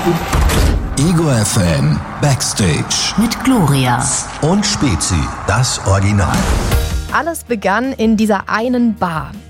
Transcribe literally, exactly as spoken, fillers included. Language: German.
Ego F M Backstage mit Gloria und Spezi, das Original. Alles begann in dieser einen Bar.